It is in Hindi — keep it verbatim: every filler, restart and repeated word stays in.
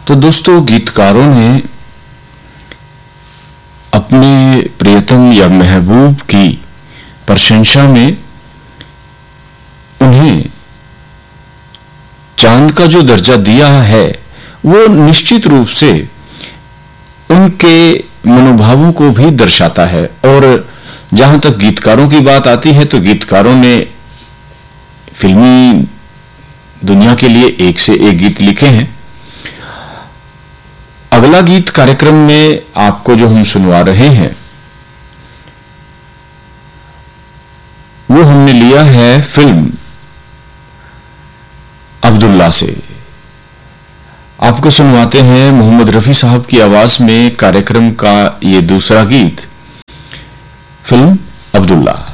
तो दोस्तों, गीतकारों ने अपने प्रियतम या महबूब की प्रशंसा में उन्हें चांद का जो दर्जा दिया है वो निश्चित रूप से उनके मनोभावों को भी दर्शाता है। और जहां तक गीतकारों की बात आती है तो गीतकारों ने फिल्मी दुनिया के लिए एक से एक गीत लिखे हैं। अगला गीत कार्यक्रम में आपको जो हम सुनवा रहे हैं वो हमने लिया है फिल्म अब्दुल्ला से। आपको सुनवाते हैं मोहम्मद रफी साहब की आवाज में कार्यक्रम का ये दूसरा गीत, फिल्म अब्दुल्ला।